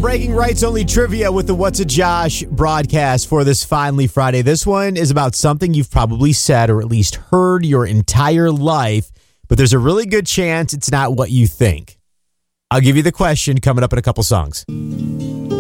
bragging rights only trivia with the What's a Josh broadcast for this Finally Friday. This one is about something you've probably said or at least heard your entire life, but there's a really good chance it's not what you think. I'll give you the question coming up in a couple songs.